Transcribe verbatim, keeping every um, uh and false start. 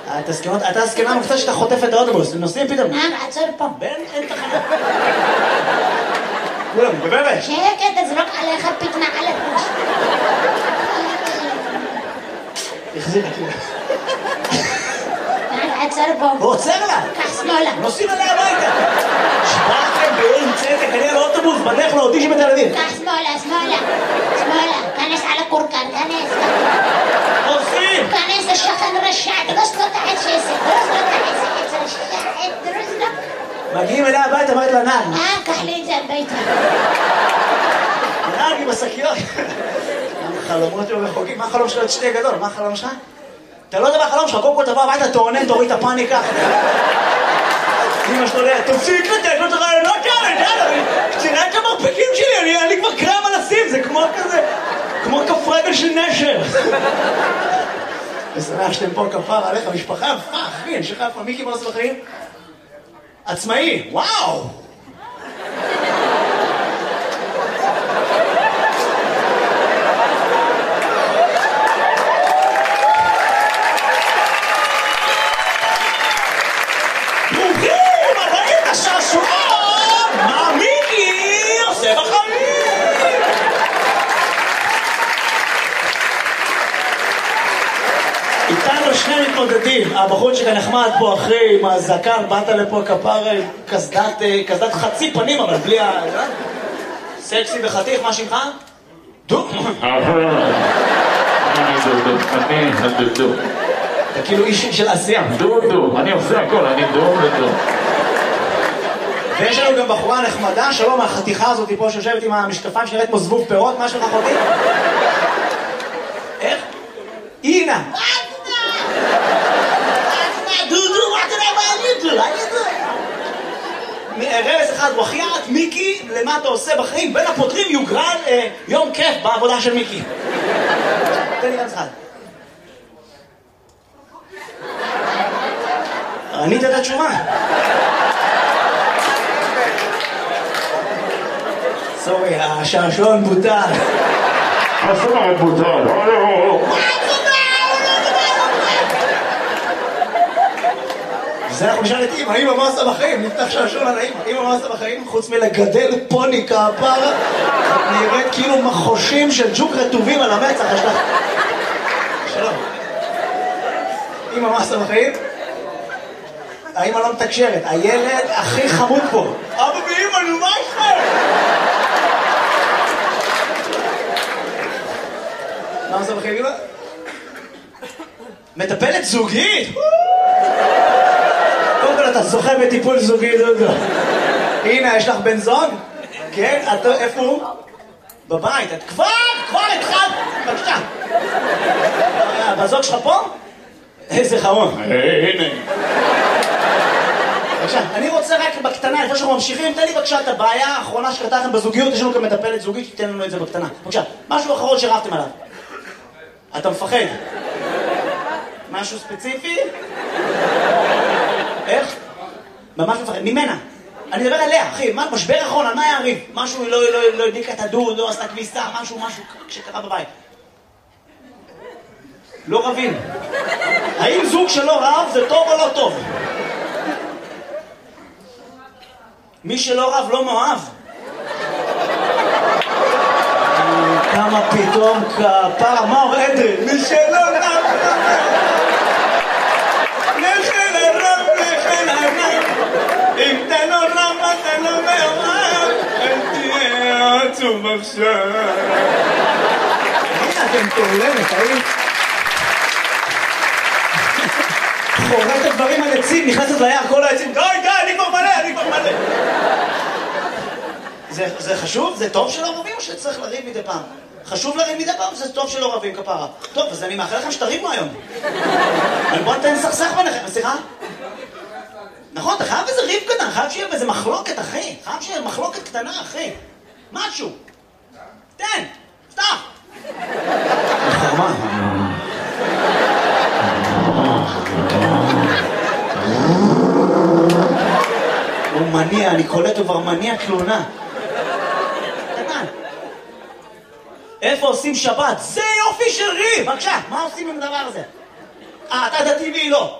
אתה הסכנה מופתע שאתה חוטף את האוטובוס, נוסעים פתאום. נעם, עצור פה. בן, אין תחנה. כולם, בבבת. שקט, תזרוק עליך פיתנה על הראש. החזיר את זה. נעם, עצור פה. הוא עוצר לה. קח שמאלה. נוסעים עליה הביתה. שבאתם באין צדק, אני על האוטובוס, בדרך לאוטיזם את הילדים. קח שמאלה, שמאלה. שמאלה. כנס על הקורקן, כנס. עושים! כנס השכן רשע, דרוס לו תחת שסק. דרוס לו תחת שסק רשע. דרוס לו. מגיעים אליה הביתה, אמרת לה נעם. אה, קח לי את זה הביתה. נעם עם השקיות. חלומות שלו רחוקים. מה החלום שלו? את שתי גדול, מה החלום שלך? אתה לא יודע מה החלום שלך, קודם כל תבוא הביתה, תעונן, תוריד את הפאניקה. אמא שלו לא, תפסיק לתת לו את הרעיונות האלה, תראה את המרפקים שלי, אני כבר קרם על הסים, זה כמו כזה, כמו כף רגל של נשר. ושמח שאתם פה כפר עליך, משפחה, אחי, אני שלך איפה, מי קיבל לעשות בחיים? עצמאי, וואו! איתנו שני מתמודדים, הבחור שכאן נחמד פה אחרי עם הזקן, באת לפה כפר כסדת חצי פנים אבל בלי ה... סקסי וחתיך, מה שמך? דו? אני דודו, אני הדודו. אתה כאילו איש של עשייה. דודו, אני עושה הכל, אני דודו. ויש לנו גם בחורה נחמדה, שלא מהחתיכה הזאת פה שיושבת עם המשקפיים שנראית כמו זבוב פירות, מה שלך אחותי? איך? אינה! דודו, מה תראה מה אני דודו? רבס אחד, וחיית, מיקי, למה אתה עושה בחיים? בין הפותרים יוגרל יום כיף בעבודה של מיקי. תן לי רבס אחד. ענית את התשובה. סורי, השעשועון בוטל. השעשועון בוטל. זה אנחנו נשאל את אמא, אמא מה עושה בחיים? נפתח שעשועון על האמא. אמא מה עושה בחיים? חוץ מלגדל פוני כפרה, נראית כאילו מחושים של ג'וק רטובים על המצח. יש לך... שלום. אמא מה עושה בחיים? האמא לא מתקשרת, הילד הכי חמוד פה. אבא ואמא, נו מה איתכם? מה עושה בחיים, אמא? מטפלת זוגית? קודם כל אתה זוכה בטיפול זוגי, דודו. הנה, יש לך בן זוג? כן? איפה הוא? בבית. את כבר, כבר התחלת. בבקשה. בזוג שלך פה? איזה חמוד. הנה. בבקשה, אני רוצה רק בקטנה, לפני שאנחנו ממשיכים, תן לי בבקשה את הבעיה האחרונה שקרתה לכם בזוגיות, יש לנו גם מטפלת זוגית, שתיתן לנו את זה בקטנה. בבקשה, משהו אחרון שרבתם עליו. אתה מפחד? משהו ספציפי? איך? ממש מפחד, ממנה. אני מדבר עליה, אחי, משבר אחרון, על מה היה הריב? משהו, לא הדליקה את הדוד, לא עשתה כביסה, משהו, משהו שקרה בבית. לא רבים. האם זוג שלא רב זה טוב או לא טוב? מי שלא רב לא מאוהב. כמה פתאום כפרה, מה אומר אדרי? מי שלא רב נכן הרב, נכן הרב. אם אתה לא רב, אתה לא מאוהב, אל תהיה עצוב עכשיו. הנה אתם תעולמת, האם? חורת הדברים על עצים, נכנסת ליער כל העצים, די, די, אני כבר מלא, אני כבר מלא. זה, זה חשוב? זה טוב שלא רבים או שצריך לריב מדי פעם? חשוב לריב מדי פעם? זה טוב שלא רבים כפרה. טוב, אז אני מאחל לכם שתריבו היום. אבל בוא נתן סכסך ביניכם, סליחה? נכון, אתה חייב איזה ריב קטן, חייב שיהיה באיזה מחלוקת, אחי. חייב שיהיה מחלוקת קטנה, אחי. משהו. תן, פתח. חרמה. הוא מניע, אני קולט כבר מניע תלונה. קטן. איפה עושים שבת? זה יופי של ריב! בבקשה, מה עושים עם הדבר הזה? אה, אתה דתי והיא לא.